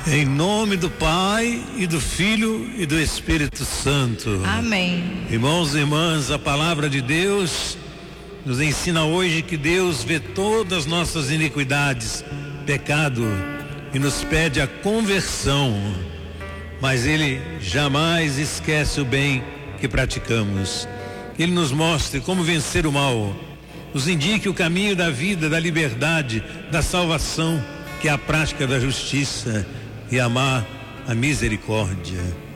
Em nome do Pai e do Filho e do Espírito Santo. Amém. Irmãos e irmãs, a palavra de Deus nos ensina hoje que Deus vê todas as nossas iniquidades, pecado, e nos pede a conversão, mas Ele jamais esquece o bem que praticamos. Ele nos mostre como vencer o mal, nos indique o caminho da vida, da liberdade, da salvação, que é a prática da justiça e amar a misericórdia.